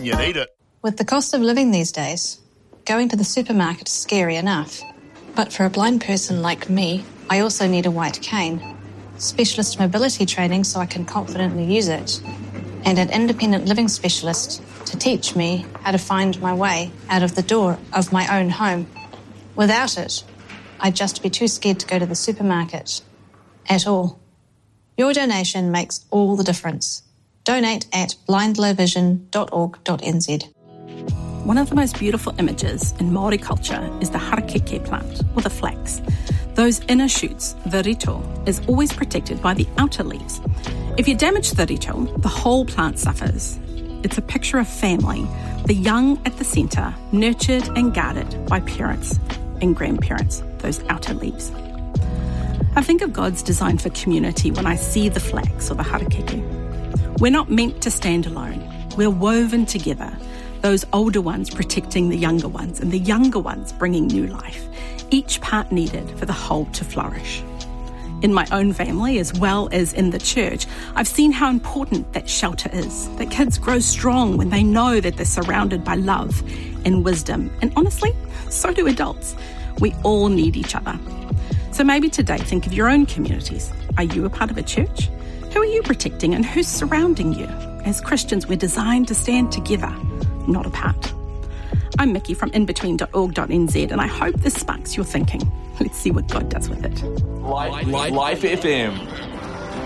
you need it. With the cost of living these days, going to the supermarket is scary enough. But for a blind person like me, I also need a white cane, specialist mobility training so I can confidently use it, and an independent living specialist to teach me how to find my way out of the door of my own home. Without it, I'd just be too scared to go to the supermarket at all. Your donation makes all the difference. Donate at blindlowvision.org.nz. One of the most beautiful images in Māori culture is the harakeke plant, or the flax. Those inner shoots, the rito, is always protected by the outer leaves. If you damage the rito, the whole plant suffers. It's a picture of family, the young at the centre, nurtured and guarded by parents and grandparents, those outer leaves. I think of God's design for community when I see the flax or the harakeke. We're not meant to stand alone. We're woven together, those older ones protecting the younger ones and the younger ones bringing new life, each part needed for the whole to flourish. In my own family, as well as in the church, I've seen how important that shelter is, that kids grow strong when they know that they're surrounded by love and wisdom. And honestly, so do adults. We all need each other. So maybe today, think of your own communities. Are you a part of a church? Who are you protecting and who's surrounding you? As Christians, we're designed to stand together, not apart. I'm Mickey from inbetween.org.nz, and I hope this sparks your thinking. Let's see what God does with it. Life FM.